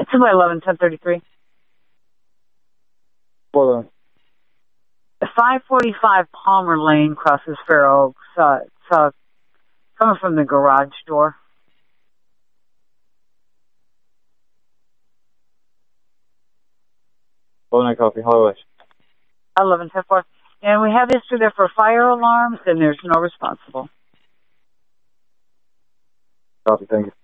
Subway 11-1033. Hold on. 545 Palmer Lane crosses Fair Oaks. It's coming from the garage door. Hold on, copy. Hello. 11-10-4. And we have history there for fire alarms, and there's no responsible. Copy, thank you.